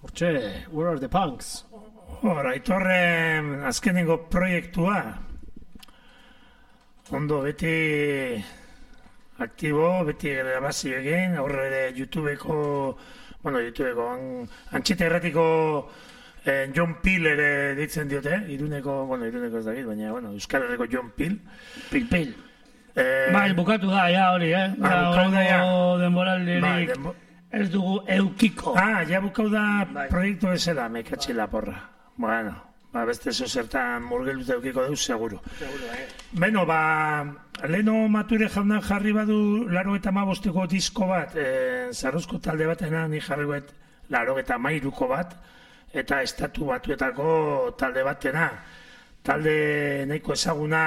Hortxe, Where Are the Punks? Aitorren azkenengo proiektua. Ondo, beti aktibo, beti grabazio egin, aurre YouTubeko, Antxeta Erratiko John Peel ere ditzen diote, Iruneko ez dakit, baina, Euskal Herriko John Peel. Pil. Bai, bukatu da, ja hori, bukatu da, ja. Denboraldirik ez dugu eukiko. Ja bukau da proiektu bezala, mekatxila porra. Bueno, beste zertan murgeluta eukiko deuz, seguro. Beno, leheno Mature jaunak jarri badu 85ko disko bat, Zarrozko talde batena ni jarri bat 93ko bat, eta Estatu Batuetako talde batena. Talde nahiko ezaguna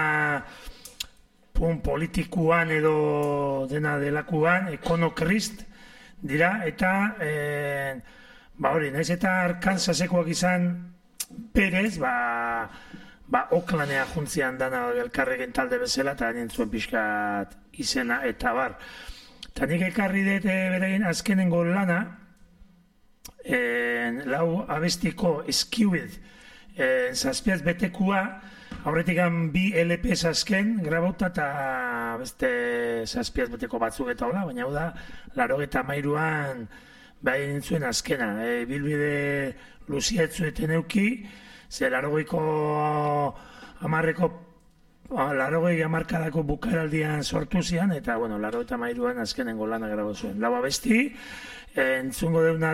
politikuan edo dena delakuan, Ekonokrist dira, eta hori, naiz eta Arkansasekoak izan Perez, Oklanea juntzian dana elkarregen talde bezala, eta nintzuen pixkat izena eta bar. Eta nik ekarri dut beraien azkenengo lana, lau abestiko Eskiuid, zazpiaz betekua, aurretik bi LPs azken grabauta eta beste zazpiaz beteko batzuk eta hola, baina hau da, 93an bai nintzuen azkena. Bilbide luzietzueten euki, ze 80 hamarkadako bukaraldian sortu zian, eta 93an azkenengo lana grabo zuen. Lau abesti, entzungo deuna